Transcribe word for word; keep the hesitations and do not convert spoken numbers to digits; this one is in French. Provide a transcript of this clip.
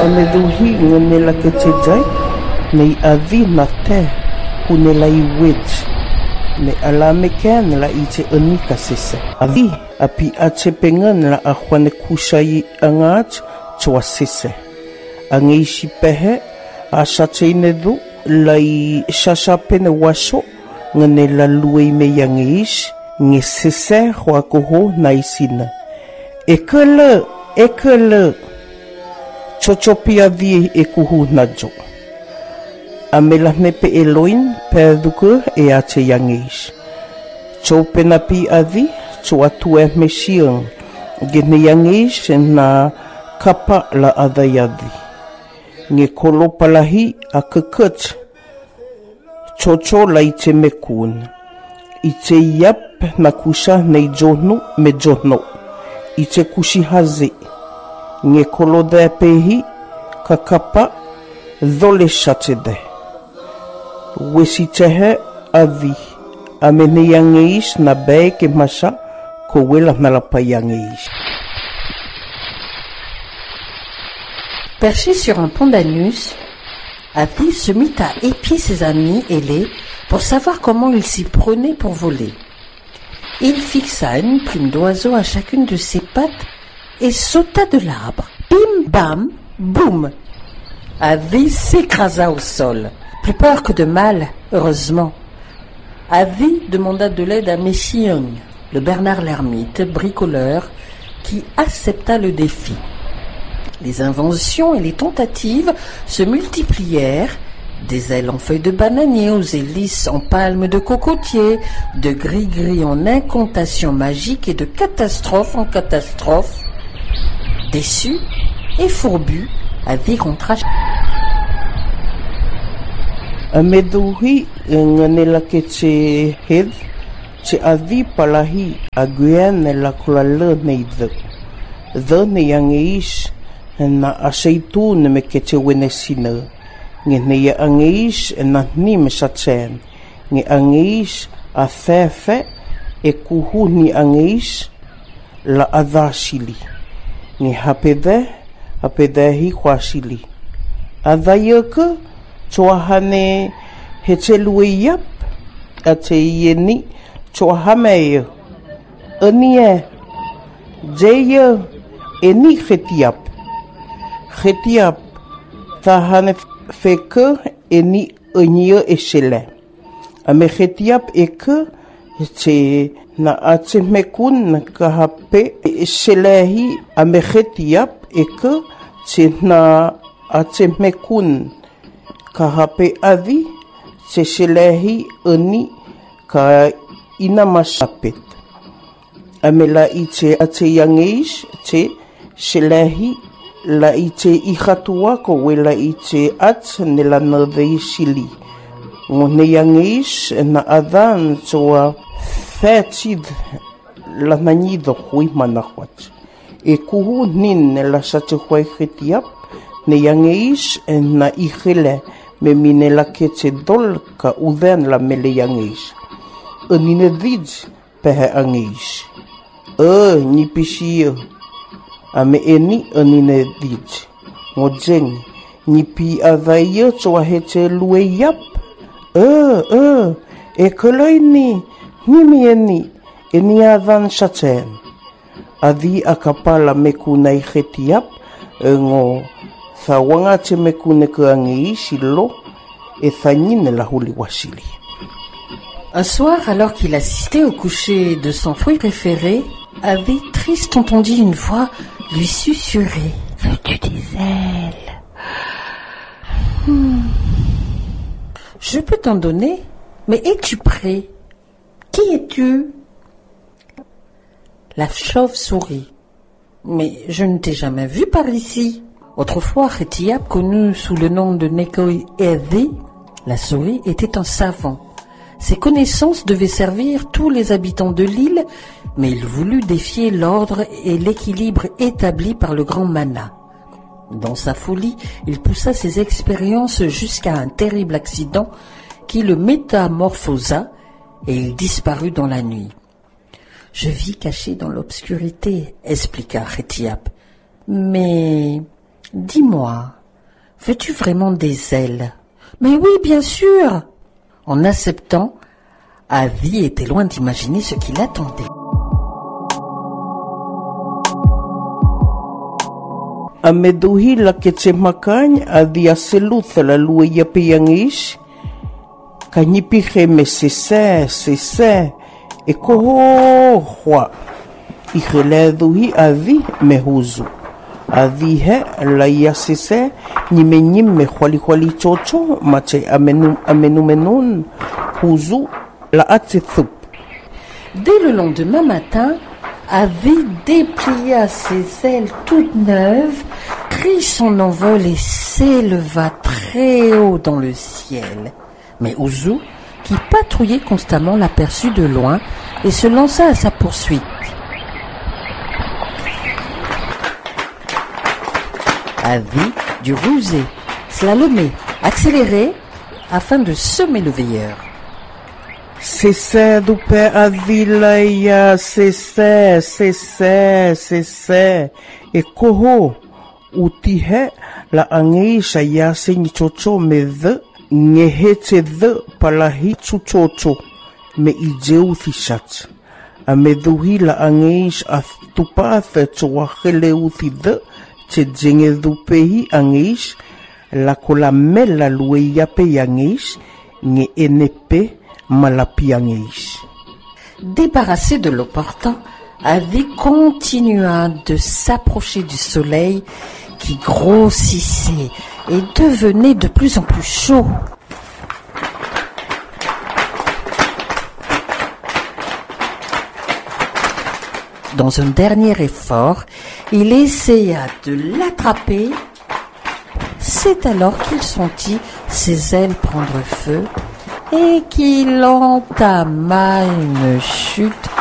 ameduhi ngonela ketejai nei avi na te kunela I wedge ne alame ken la ite unika sese avi api achepengan la ahwane kushai angat chwa sese angeishi pehe ashachenedu lai shashapene washo ngonela luei me yangeish nge sese hwakoho naisina ekele ekele chochopia vi ekuhu najo amela nepe eloin perduke e ache yangish chopena pi avi choatue meshiang gene yangish na kapa la adayadi nge kolopalahi akakut chocho la iche mekun iche yap nakusha nei jonu me jono iche kushi haze nge kolode pehi kakapa dhole shatede wesichehe avi amene yangeish na beke masha kowela nalapa yangeish. Perché sur un pont d'Anus, Avi se mit à épier ses amis ailés pour savoir comment ils s'y prenaient pour voler. Il fixa une plume d'oiseau à chacune de ses pattes et sauta de l'arbre. Bim bam, boum! Avi s'écrasa au sol. Plus peur que de mal, heureusement. Avi demanda de l'aide à Meshiang, le Bernard l'ermite, bricoleur, qui accepta le défi. Les inventions et les tentatives se multiplièrent, des ailes en feuilles de bananier aux hélices en palmes de cocotier, de gris-gris en incantations magiques et de catastrophe en catastrophe. Déçu et fourbu, Avi rentra. Ameduhi nganela ke che hed che avi palahi aguen la kulala nei the the ne yangeish na ashaitun me ke che wenesina nge ne yangeish na ni me sachen nge angeish a fefe e kuhu ni angeish la adashili nge hapede hapede hi kwashili adayaka choahane hetselue yap ate yeni choahame anie jeye eni khetiap khetiap tahane feke eni anie eshele ame khetiap ek che na ate mekun kahape eshelehi ame khetiap ek che na ate mekun kahape avi se shelehi uni ka ina masapet amela iche ate yangeish che shelehi la iche ihatua ko wela iche at nela nove shili ngone yangeish na adan choa fetid la manido hui manahwat e kuhu nin la sache hoi khetiap ne yangeish na ihele me mine la ketse dol ka uven la mele yangeish unine vid pehe angeish e ni pishio ame eni unine vid ngojeng ni pi avaye choa hete lue yap e e e koloini ni mi eni eni avan shaten adi akapala mekuna i khetiap ngo Thawanga te mekune kuangi shilo et thanine la huli washili. Un soir, alors qu'il assistait au coucher de son fruit préféré, Avi triste entendit une voix lui susurrer. Veux-tu des ailes? hmm. Je peux t'en donner, mais es-tu prêt? Qui es-tu? La chauve-souris. Mais je ne t'ai jamais vu par ici. Autrefois, Khetiap, connu sous le nom de Nekoi Evi, la souris, était un savant. Ses connaissances devaient servir tous les habitants de l'île, mais il voulut défier l'ordre et l'équilibre établi par le grand Mana. Dans sa folie, il poussa ses expériences jusqu'à un terrible accident qui le métamorphosa et il disparut dans la nuit. « Je vis caché dans l'obscurité, expliqua Khetiap. Mais dis-moi, veux-tu vraiment des ailes? Mais oui, bien sûr. En acceptant, Avi était loin d'imaginer ce qui l'attendait. A meduhi la ke te makany a dia selutha la lua ia piangish. Ka nipihe me se se, se se, e koho hua. I hele duhi a vi me huzu. A vi he la ia se se, ni me nim me huali huali chocho, ma te amenu amenu menun, huzu la ate thup. Dès le lendemain matin, Avi déplia ses ailes toutes neuves, prit son envol et s'éleva très haut dans le ciel. Mais Ouzou, qui patrouillait constamment, l'aperçut de loin et se lança à sa poursuite. Avi dut ruser, slalomer, accélérer afin de semer le veilleur. Se se dupe a vilaia, se se, se se, se se, e koho, utihe la angeisha ya se ni chocho me the, ngehe te the palahi chuchocho, me i jeu thishat. A me duhi la angeisha a tupatha choahele uthi the, te jenge dupehi angeisha, la kola mela lue yape yangeisha, nge enepe, Débarrassé de l'opportun, Avi continua de s'approcher du soleil qui grossissait et devenait de plus en plus chaud. Dans un dernier effort, il essaya de l'attraper. C'est alors qu'il sentit ses ailes prendre feu et qu'il entama une chute